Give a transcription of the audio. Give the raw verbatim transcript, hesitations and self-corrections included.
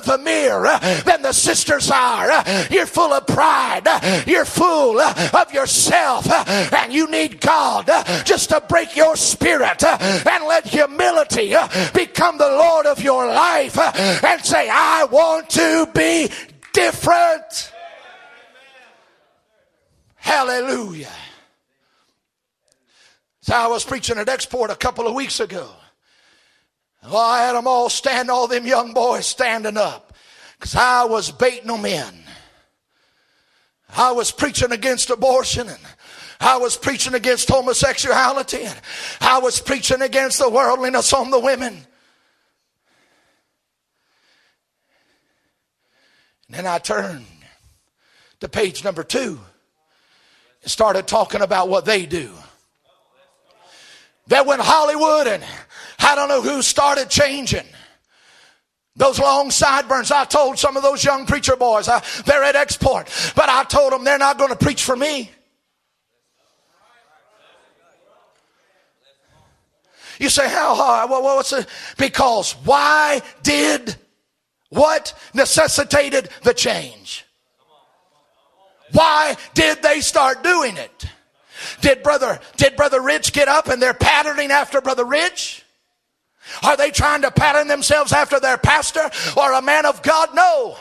the mirror than the sisters are. You're full of pride. You're full of yourself. And you need God just to break your spirit and let humility become the Lord of your life and say, I want to be different. Hallelujah. So I was preaching at Export a couple of weeks ago. Well, I had them all stand, all them young boys standing up, because I was baiting them in. I was preaching against abortion, and I was preaching against homosexuality, and I was preaching against the worldliness on the women. And then I turned to page number two and started talking about what they do. That when Hollywood and I don't know who started changing those long sideburns, I told some of those young preacher boys, I, they're at Export, but I told them they're not going to preach for me. You say, how hard? Well, what's it? Because why did, what necessitated the change? Why did they start doing it? Did brother, did Brother Rich get up and they're patterning after Brother Rich? Are they trying to pattern themselves after their pastor or a man of God? No.